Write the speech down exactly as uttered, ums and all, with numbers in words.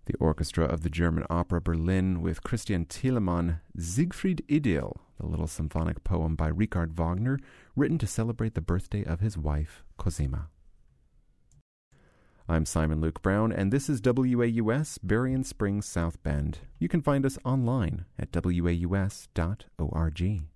The orchestra of the German Opera Berlin with Christian Thielemann, Siegfried Idyll, the little symphonic poem by Richard Wagner, written to celebrate the birthday of his wife, Cosima. I'm Simon Luke Brown, and this is W A U S, Berrien Springs, South Bend. You can find us online at W A U S dot org.